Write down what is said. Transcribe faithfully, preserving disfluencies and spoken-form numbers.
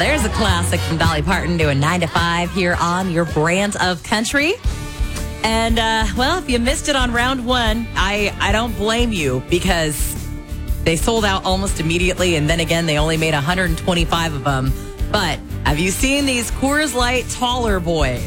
there's a classic from Dolly Parton doing nine to five here on your brand of country. And, uh, well, if you missed it on round one, I, I don't blame you because they sold out almost immediately. And then again, they only made one hundred twenty-five of them. But have you seen these Coors Light taller boys?